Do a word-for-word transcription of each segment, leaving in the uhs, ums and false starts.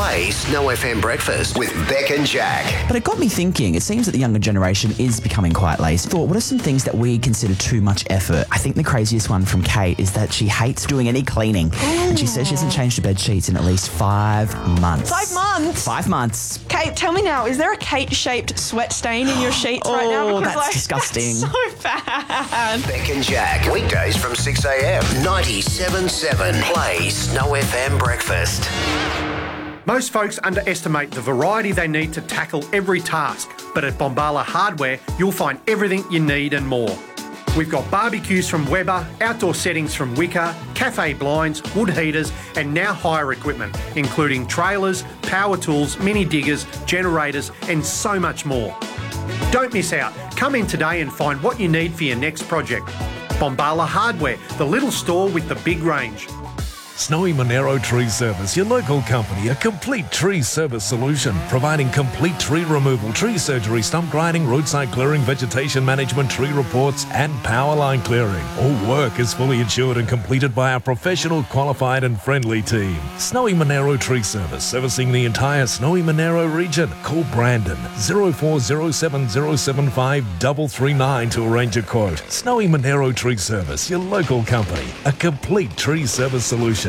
Play Snow F M Breakfast with Beck and Jack. But it got me thinking, it seems that the younger generation is becoming quite lazy. Thought, what are some things that we consider too much effort? I think the craziest one from Kate is that she hates doing any cleaning. Ooh. And she says she hasn't changed her bed sheets in at least five months. Five months? Five months. Kate, tell me now, is there a Kate-shaped sweat stain in your sheets right now? Oh, Because, that's like, disgusting. That's so bad. Beck and Jack, weekdays from six a.m. ninety-seven point seven Play Snow F M Breakfast. Most folks underestimate the variety they need to tackle every task, but at Bombala Hardware, you'll find everything you need and more. We've got barbecues from Weber, outdoor settings from Wicker, cafe blinds, wood heaters, and now hire equipment, including trailers, power tools, mini diggers, generators, and so much more. Don't miss out. Come in today and find what you need for your next project. Bombala Hardware, the little store with the big range. Snowy Monero Tree Service, your local company, a complete tree service solution, providing complete tree removal, tree surgery, stump grinding, roadside clearing, vegetation management, tree reports, and power line clearing. All work is fully insured and completed by our professional, qualified, and friendly team. Snowy Monero Tree Service, servicing the entire Snowy Monero region. Call Brandon zero four zero seven zero seven five three three nine to arrange a quote. Snowy Monero Tree Service, your local company, a complete tree service solution.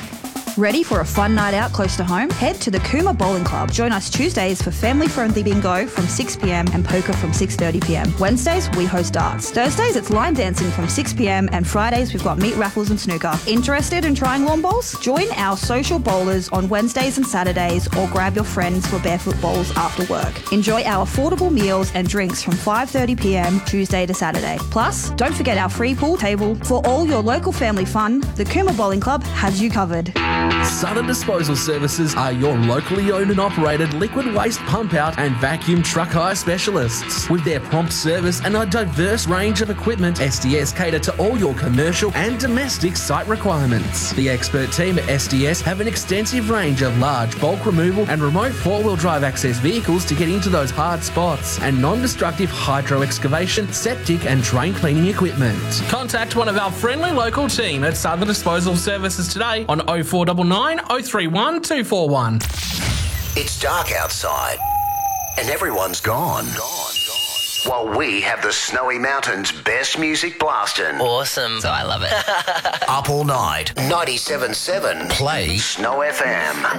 Ready for a fun night out close to home? Head to the Cooma Bowling Club. Join us Tuesdays for family-friendly bingo from six p.m. and poker from six thirty p.m. Wednesdays, we host darts. Thursdays, it's line dancing from six p.m. and Fridays, we've got meat raffles and snooker. Interested in trying lawn bowls? Join our social bowlers on Wednesdays and Saturdays or grab your friends for barefoot bowls after work. Enjoy our affordable meals and drinks from five thirty p.m. Tuesday to Saturday. Plus, don't forget our free pool table. For all your local family fun, the Cooma Bowling Club has you covered. Southern Disposal Services are your locally owned and operated liquid waste pump out and vacuum truck hire specialists. With their prompt service and a diverse range of equipment, S D S cater to all your commercial and domestic site requirements. The expert team at S D S have an extensive range of large bulk removal and remote four-wheel drive access vehicles to get into those hard spots, and non-destructive hydro excavation, septic and drain cleaning equipment. Contact one of our friendly local team at Southern Disposal Services today on oh four nine nine oh three one two four one. It's dark outside and everyone's gone. Gone, gone. While we have the Snowy Mountains' best music blasting. Awesome. So I love it. Up all night. ninety-seven point seven Play Snow F M.